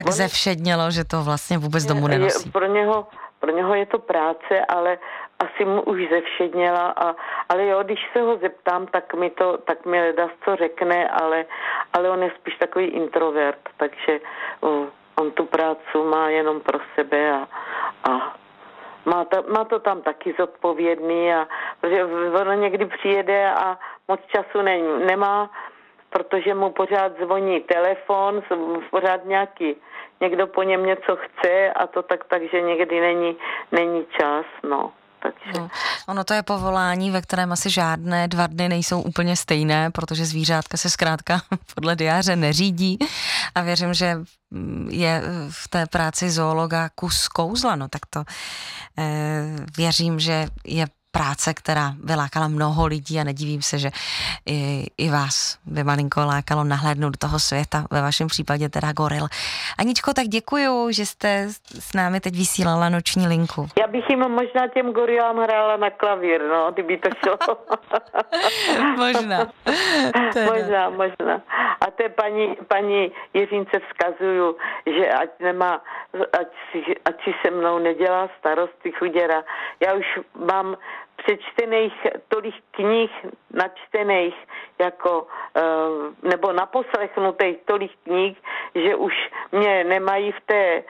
tak zevšednělo, že to vlastně vůbec domů nenosí. Pro něho je to práce, ale asi mu už zevšedněla, ale jo, když se ho zeptám, tak mi ledas co řekne, ale on je spíš takový introvert, takže on tu práci má jenom pro sebe a má to tam taky zodpovědný, protože ono někdy přijede a moc času nemá, protože mu pořád zvoní telefon, pořád někdo po něm něco chce a to takže někdy není čas, no. Takže. No, ono to je povolání, ve kterém asi žádné 2 dny nejsou úplně stejné, protože zvířátka se zkrátka podle diáře neřídí a věřím, že je v té práci zoologa kus kouzla, no tak to věřím, že je práce, která vylákala mnoho lidí a nedivím se, že i vás by malinko lákalo nahlédnout do toho světa, ve vašem případě teda goril. Aničko, tak děkuju, že jste s námi teď vysílala noční linku. Já bych jim možná těm gorilám hrála na klavír, no, kdyby to šlo. Možná. Možná. A té paní Jiřince vzkazuju, že ať si se mnou nedělá starosti chuděra. Já už mám přečtených tolik knih načtených nebo naposlechnutých tolik knih, že už mě nemají v té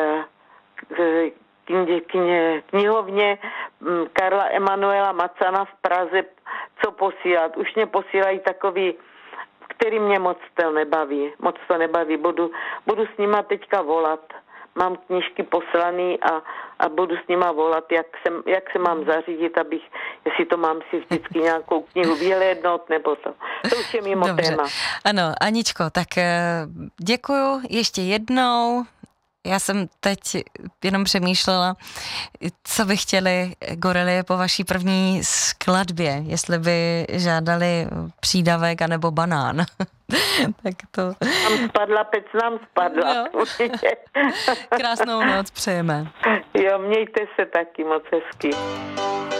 knihovně Karla Emanuela Macana v Praze co posílat. Už mě posílají takový, který mě moc to nebaví. Budu s nima teďka volat. Mám knížky poslaný a budu s nima volat, jak se mám zařídit, jestli to mám si vždycky nějakou knihu vyhlédnout, nebo to. To už je mimo téma. Ano, Aničko, tak děkuju ještě jednou. Já jsem teď jenom přemýšlela, co by chtěli gorily po vaší první skladbě, jestli by žádali přídavek anebo banán. Tak to... Pec nám spadla. No. Krásnou noc přejeme. Jo, mějte se taky moc hezky.